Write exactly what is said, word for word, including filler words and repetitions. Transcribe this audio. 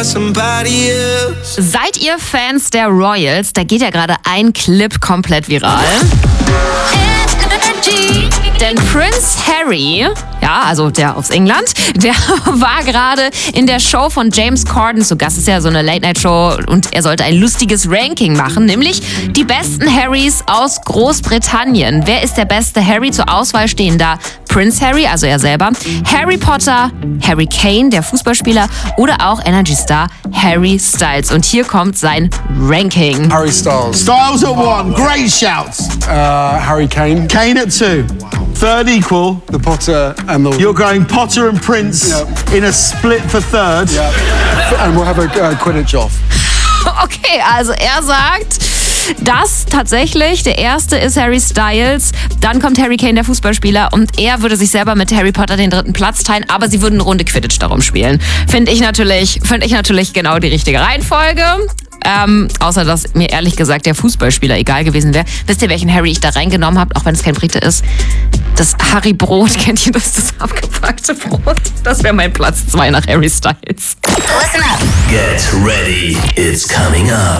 for somebody else. Seid ihr Fans der Royals? Da geht ja gerade ein Clip komplett viral. Denn Prince Harry, ja, also der aus England, der war gerade in der Show von James Corden zu Gast. Das ist ja so eine Late-Night-Show und er sollte ein lustiges Ranking machen, nämlich die besten Harrys aus Großbritannien. Wer ist der beste Harry? Zur Auswahl stehen da Prince Harry, also er selber, Harry Potter, Harry Kane, der Fußballspieler, oder auch Energy Star Harry Styles. Und hier kommt sein Ranking. Harry Styles. Styles at one, great shouts. Uh, Harry Kane. Kane at two. Third equal. The Potter and the... You're going Potter and Prince Yeah. in a split for third. Yeah. And we'll have a uh, Quidditch off. Okay, also er sagt, dass tatsächlich der erste ist Harry Styles, dann kommt Harry Kane, der Fußballspieler, und er würde sich selber mit Harry Potter den dritten Platz teilen, aber sie würden eine Runde Quidditch darum spielen. Finde ich natürlich, finde ich natürlich genau die richtige Reihenfolge. Ähm, außer, dass mir ehrlich gesagt der Fußballspieler egal gewesen wäre. Wisst ihr, welchen Harry ich da reingenommen habe, auch wenn es kein Brite ist? Das Harry-Brot, kennt ihr das, das abgepackte Brot? Das wäre mein Platz zwei nach Harry Styles. Listen up. Get ready, it's coming up.